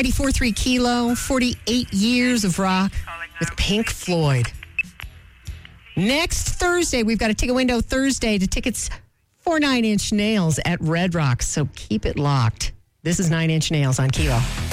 94.3 Kilo, 48 years of rock with Pink Floyd. Next Thursday, we've got a ticket window Thursday to tickets for 9 Inch Nails at Red Rocks, so keep it locked. This is 9 Inch Nails on Kilo.